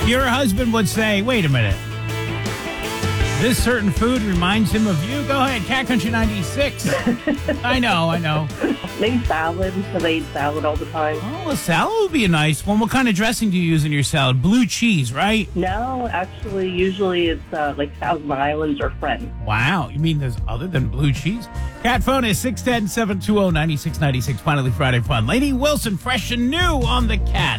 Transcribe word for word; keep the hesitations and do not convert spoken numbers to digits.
Your husband would say, wait a minute. This certain food reminds him of you. Go ahead, Cat Country ninety-six. I know, I know. Maybe salad, because I eat salad all the time. Oh, a salad would be a nice one. What kind of dressing do you use in your salad? Blue cheese, right? No, actually, usually it's uh, like Thousand Islands or Friends. Wow. You mean there's other than blue cheese? Cat phone is six one zero, seven two zero, nine six nine six. Finally Friday fun. Lady Wilson, fresh and new on the Cat.